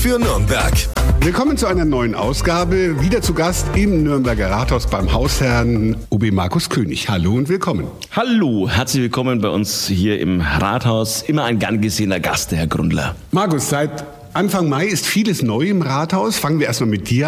für Nürnberg. Willkommen zu einer neuen Ausgabe. Wieder zu Gast im Nürnberger Rathaus beim Hausherrn OB Markus König. Hallo und willkommen. Hallo, herzlich willkommen bei uns hier im Rathaus. Immer ein gern gesehener Gast, der Herr Grundler. Markus, seit Anfang Mai ist vieles neu im Rathaus. Fangen wir erstmal mit dir